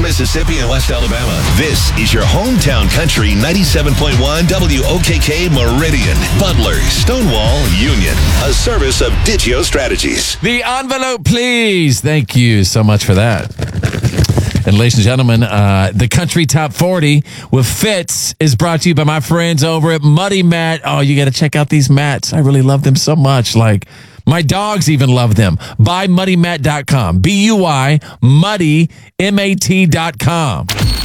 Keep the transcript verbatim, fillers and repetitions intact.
Mississippi and West Alabama. This is your hometown country ninety-seven point one W O K K Meridian, Butler, Stonewall, Union. A service of Digio Strategies. The envelope, please. Thank you so much for that. And ladies and gentlemen, uh, the Country Top forty with Fitz is brought to you by my friends over at Muddy Mat. Oh, you got to check out these mats. I really love them so much. Like, my dogs even love them. Buy muddy mat dot com. B U I, muddy, M A T dot com.